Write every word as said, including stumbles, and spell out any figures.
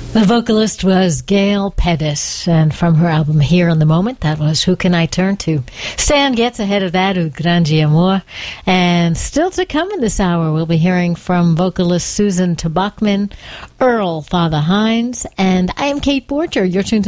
The vocalist was Gail Pettis, and from her album Here in the Moment, that was Who Can I Turn To? Stan Getz ahead of that, O Grande Amor. And still to come in this hour, we'll be hearing from vocalist Susan Tabachman, Earl Father Hines, and I am Kate Borger. You're tuned to